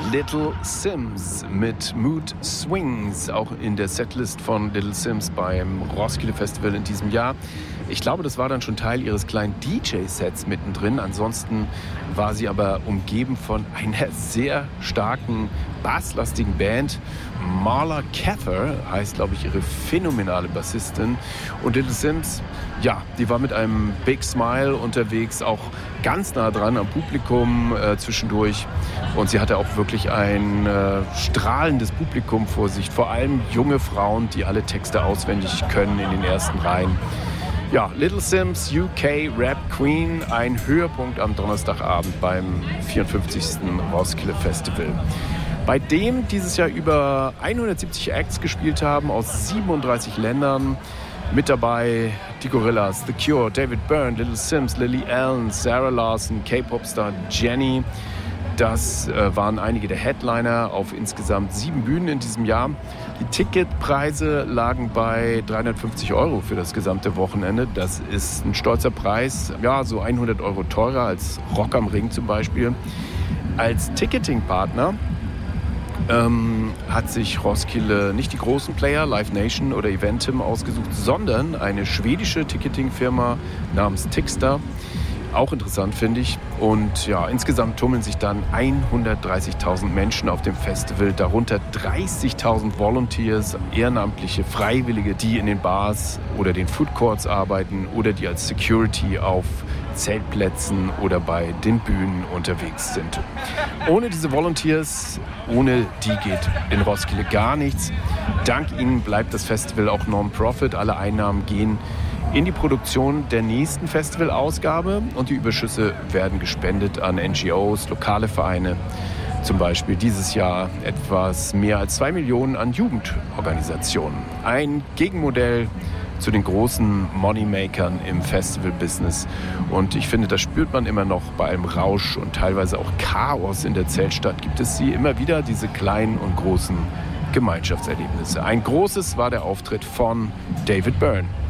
Little Simz mit Mood Swings, auch in der Setlist von Little Simz beim Roskilde Festival in diesem Jahr. Ich glaube, das war dann schon Teil ihres kleinen DJ-Sets mittendrin. Ansonsten war sie aber umgeben von einer sehr starken, basslastigen Band. Marla Cather heißt, glaube ich, ihre phänomenale Bassistin. Und Little Simz, ja, die war mit einem Big Smile unterwegs, auch ganz nah dran am Publikum zwischendurch. Und sie hatte auch wirklich ein strahlendes Publikum vor sich. Vor allem junge Frauen, die alle Texte auswendig können in den ersten Reihen. Ja, Little Simz, UK Rap Queen, ein Höhepunkt am Donnerstagabend beim 54. Roskilde Festival, bei dem dieses Jahr über 170 Acts gespielt haben aus 37 Ländern. Mit dabei die Gorillaz, The Cure, David Byrne, Little Simz, Lily Allen, Sarah Larson, K-Pop-Star Jenny. Das waren einige der Headliner auf insgesamt 7 Bühnen in diesem Jahr. Die Ticketpreise lagen bei 350 € für das gesamte Wochenende. Das ist ein stolzer Preis, ja, so 100 € teurer als Rock am Ring zum Beispiel. Als Ticketing-Partner hat sich Roskilde nicht die großen Player, Live Nation oder Eventim ausgesucht, sondern eine schwedische Ticketing-Firma namens Tixter. Auch interessant, finde ich. Und ja, insgesamt tummeln sich dann 130.000 Menschen auf dem Festival, darunter 30.000 Volunteers, ehrenamtliche Freiwillige, die in den Bars oder den Food Courts arbeiten oder die als Security auf Zeltplätzen oder bei den Bühnen unterwegs sind. Ohne diese Volunteers, ohne die geht in Roskilde gar nichts. Dank ihnen bleibt das Festival auch Non-Profit. Alle Einnahmen gehen in die Produktion der nächsten Festivalausgabe und die Überschüsse werden gespendet an NGOs, lokale Vereine. Zum Beispiel dieses Jahr etwas mehr als 2 Millionen an Jugendorganisationen. Ein Gegenmodell zu den großen Moneymakern im Festival-Business. Und ich finde, das spürt man immer noch bei allem Rausch und teilweise auch Chaos in der Zeltstadt. Gibt es sie immer wieder, diese kleinen und großen Gemeinschaftserlebnisse. Ein großes war der Auftritt von David Byrne.